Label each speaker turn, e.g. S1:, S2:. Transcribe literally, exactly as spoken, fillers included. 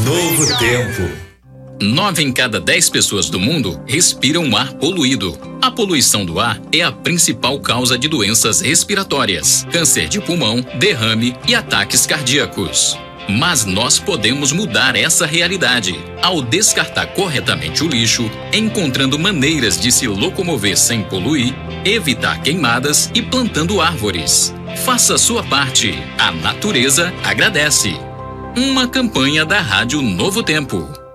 S1: Novo Tempo.
S2: Nove em cada dez pessoas do mundo respiram um ar poluído. A poluição do ar é a principal causa de doenças respiratórias, câncer de pulmão, derrame e ataques cardíacos. Mas nós podemos mudar essa realidade ao descartar corretamente o lixo, encontrando maneiras de se locomover sem poluir, evitar queimadas e plantando árvores. Faça a sua parte. A natureza agradece. Uma campanha da Rádio Novo Tempo.